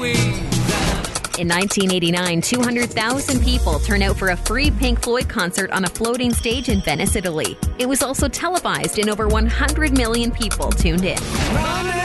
In 1989, 200,000 people turned out for a free Pink Floyd concert on a floating stage in Venice, Italy. It was also televised and over 100 million people tuned in.